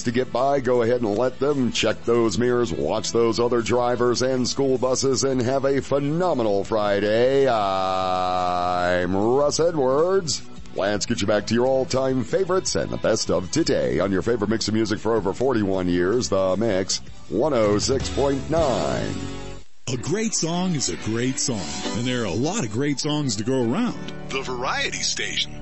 to get by, go ahead and let them. Check those mirrors, watch those other drivers and school buses, and have a phenomenal Friday. I'm Russ Edwards. Let's get you back to your all-time favorites and the best of today on your favorite mix of music for over 41 years, The Mix 106.9. A great song is a great song, and there are a lot of great songs to go around. The Variety Station.